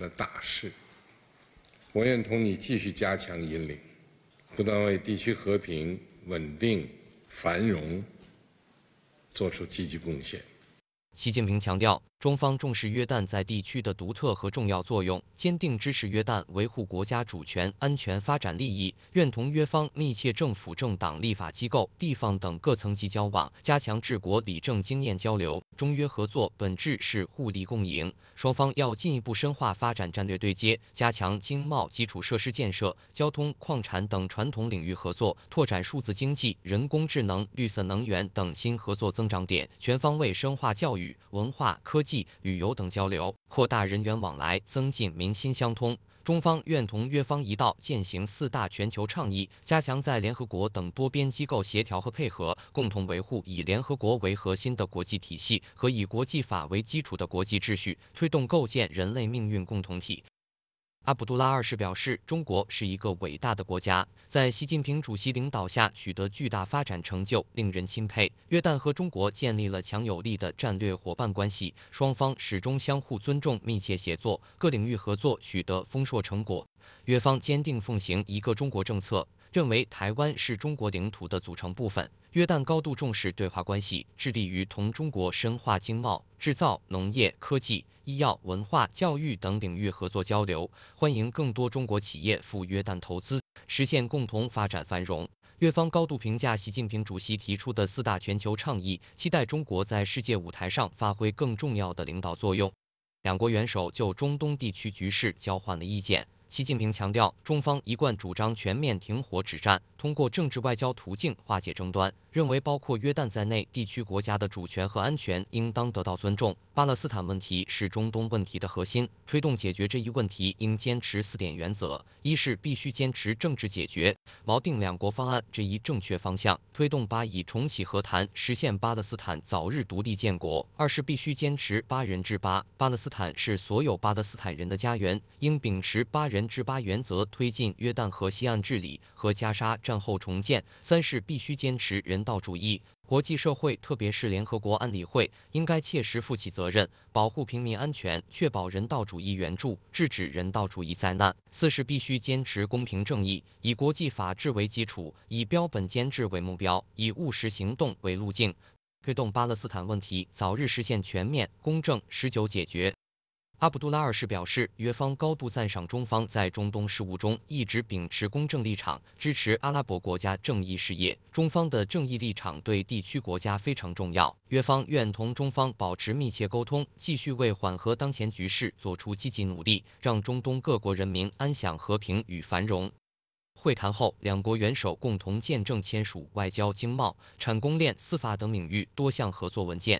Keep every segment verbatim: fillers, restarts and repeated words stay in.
的大事。我愿同你继续加强引领，不断为地区和平、稳定、繁荣做出积极贡献。 习近平强调，中方重视约旦在地区的独特和重要作用，坚定支持约旦维护国家主权、安全、发展利益，愿同约方密切政府、政党、立法机构、地方等各层级交往，加强治国理政经验交流。中约合作本质是互利共赢，双方要进一步深化发展战略对接，加强经贸基础设施建设、交通、矿产等传统领域合作，拓展数字经济、人工智能、绿色能源等新合作增长点，全方位深化教育、文化、科技、旅游等交流，扩大人员往来，增进民心相通。中方愿同约方一道践行四大全球倡议，加强在联合国等多边机构协调和配合，共同维护以联合国为核心的国际体系和以国际法为基础的国际秩序，推动构建人类命运共同体。阿卜杜拉二世表示，中国是一个伟大的国家，在习近平主席领导下取得巨大发展成就，令人钦佩。约旦和中国建立了强有力的战略伙伴关系，双方始终相互尊重、密切协作，各领域合作取得丰硕成果。约方坚定奉行一个中国政策，认为台湾是中国领土的组成部分。约旦高度重视对华关系，致力于同中国深化经贸、制造、农业、科技、医药、文化、教育等领域合作交流，欢迎更多中国企业赴约旦投资，实现共同发展繁荣。约方高度评价习近平主席提出的四大全球倡议，期待中国在世界舞台上发挥更重要的领导作用。两国元首就中东地区局势交换了意见。习近平强调，中方一贯主张全面停火止战，通过政治外交途径化解争端，认为包括约旦在内地区国家的主权和安全应当得到尊重。巴勒斯坦问题是中东问题的核心，推动解决这一问题应坚持四点原则：一是必须坚持政治解决，锚定两国方案这一正确方向，推动巴以重启和谈，实现巴勒斯坦早日独立建国；二是必须坚持巴人治巴，巴勒斯坦是所有巴勒斯坦人的家园，应秉持巴人治巴原则，推进约旦河西岸治理和加沙战后重建；三是必须坚持人道主义，国际社会特别是联合国安理会应该切实负起责任，保护平民安全，确保人道主义援助，制止人道主义灾难；四是必须坚持公平正义，以国际法治为基础，以标本兼治为目标，以务实行动为路径，推动巴勒斯坦问题早日实现全面、公正、持久解决。阿卜杜拉二世表示，约方高度赞赏中方在中东事务中一直秉持公正立场，支持阿拉伯国家正义事业。中方的正义立场对地区国家非常重要。约方愿同中方保持密切沟通，继续为缓和当前局势做出积极努力，让中东各国人民安享和平与繁荣。会谈后，两国元首共同见证签署外交、经贸、产供链、司法等领域多项合作文件。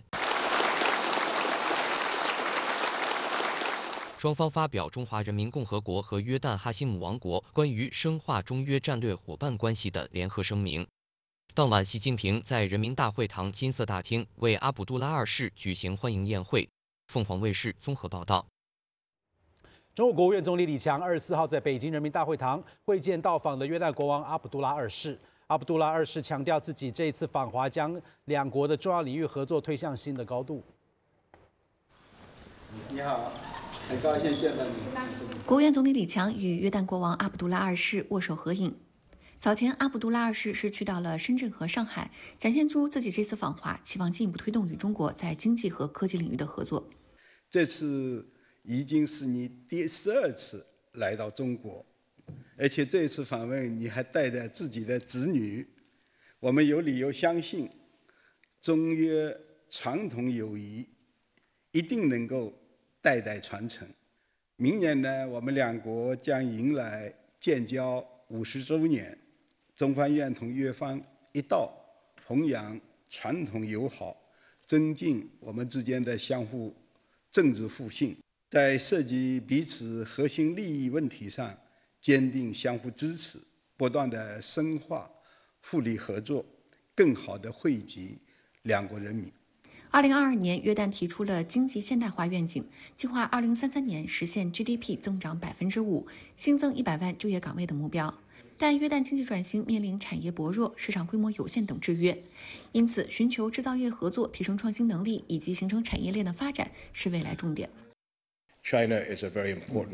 双方发表中华人民共和国和约旦哈希姆王国关于深化中约战略伙伴关系的联合声明。当晚，习近平在人民大会堂金色大厅为阿卜杜拉二世举行欢迎宴会。凤凰卫视综合报道。 中国国务院总理李强二十四号在北京人民大会堂会见到访的约旦国王阿卜杜拉二世。阿卜杜拉二世强调，自己这一次访华将两国的重要领域合作推向新的高度。 你好。很高兴见到你。 国务院总理李强与约旦国王阿卜杜拉二世握手合影。早前，阿卜杜拉二世是去到了深圳和上海，展现出自己这次访华期望进一步推动与中国在经济和科技领域的合作。 这次已经是你第十二次来到中国，而且这次访问你还带着自己的子女，我们有理由相信，中约传统友谊一定能够代代传承。明年呢，我们两国将迎来建交五十周年，中方愿同约方一道弘扬传统友好，增进我们之间的相互政治互信，在涉及彼此核心利益问题上坚定相互支持，不断的深化互利合作，更好地惠及两国人民。 二零二二年，约旦提出了经济现代化愿景，计划二零三三年实现 G D P 增长百分之五，新增一百万就业岗位的目标。但约旦经济转型面临产业薄弱、市场规模有限等制约，因此寻求制造业合作、提升创新能力以及形成产业链的发展是未来重点。 China is a very important